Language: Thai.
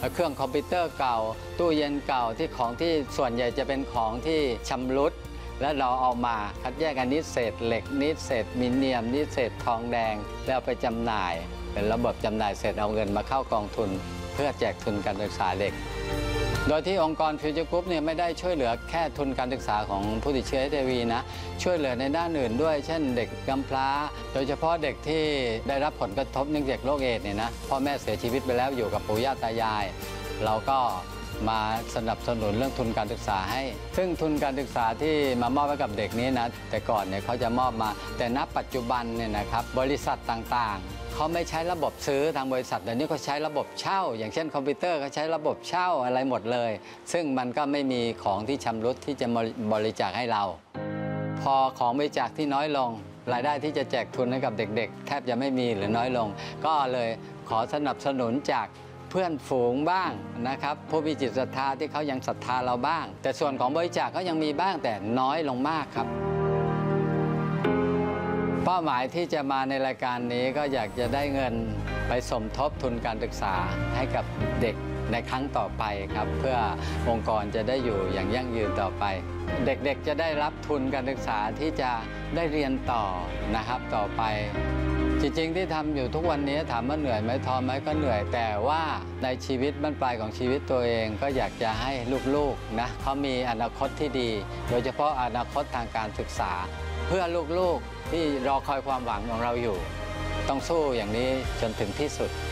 เครื่องคอมพิวเตอร์เก่าตู้เย็นเก่าที่ของที่ส่วนใหญ่จะเป็นของที่ชำรุดและเราเอามาคัดแยกอันนี้เศษเหล็กนี้เศษมิเนียมนี้เศษทองแดงแล้วไปจำหน่ายเป็นระบบจำหน่ายเสร็จเอาเงินมาเข้ากองทุนเพื่อแจกทุนการศึกษาเด็กโดยที่องค์กรฟิวเจอร์กรุ๊ปเนี่ยไม่ได้ช่วยเหลือแค่ทุนการศึกษาของผู้ติดเชื้อ HIV นะช่วยเหลือในด้านอื่นด้วยเช่นเด็กกำพร้าโดยเฉพาะเด็กที่ได้รับผลกระทบเนื่องจากโรคเอดส์เนี่ยนะพ่อแม่เสียชีวิตไปแล้วอยู่กับปู่ย่าตายายเราก็มาสนับสนุนเรื่องทุนการศึกษาให้ซึ่งทุนการศึกษาที่มามอบให้กับเด็กนี้นะแต่ก่อนเนี่ยเขาจะมอบมาแต่ณปัจจุบันเนี่ยนะครับบริษัทต่างๆเขาไม่ใช้ระบบซื้อทางบริษัทเดี๋ยวนี้เขาใช้ระบบเช่าอย่างเช่นคอมพิวเตอร์เขาใช้ระบบเช่าอะไรหมดเลยซึ่งมันก็ไม่มีของที่ชำรุดที่จะบริจาคให้เราพอของบริจาคที่น้อยลงรายได้ที่จะแจกทุนให้กับเด็กๆแทบจะไม่มีหรือน้อยลงก็เลยขอสนับสนุนจากเพื่อนฝูงบ้างนะครับผู้มีจิตศรัทธาที่เขายังศรัทธาเราบ้างแต่ส่วนของบริจาคก็ยังมีบ้างแต่น้อยลงมากครับเป้าหมายที่จะมาในรายการนี้ก็อยากจะได้เงินไปสมทบทุนการศึกษาให้กับเด็กในครั้งต่อไปครับเพื่อองค์กรจะได้อยู่อย่างยั่งยืนต่อไปเด็กๆจะได้รับทุนการศึกษาที่จะได้เรียนต่อนะครับต่อไปจริงๆที่ทำอยู่ทุกวันนี้ถามว่าเหนื่อยไหมท้อไหมก็เหนื่อยแต่ว่าในชีวิตบั้นปลายของชีวิตตัวเองก็อยากจะให้ลูกๆนะเขามีอนาคตที่ดีโดยเฉพาะอนาคตทางการศึกษาเพื่อลูกๆที่รอคอยความหวังของเราอยู่ต้องสู้อย่างนี้จนถึงที่สุด